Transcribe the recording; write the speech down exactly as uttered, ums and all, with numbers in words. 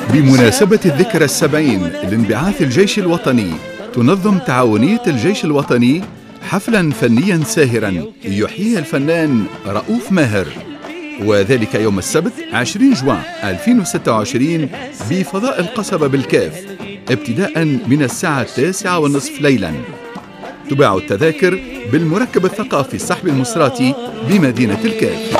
بمناسبة الذكرى السبعين لانبعاث الجيش الوطني، تنظم تعاونية الجيش الوطني حفلا فنيا ساهرا يحييه الفنان رؤوف ماهر، وذلك يوم السبت عشرين جوان ألفين وستة وعشرين بفضاء القصبة بالكاف، ابتداء من الساعة التاسعة والنصف ليلا. تباع التذاكر بالمركب الثقافي الصحبي المصراتي بمدينة الكاف.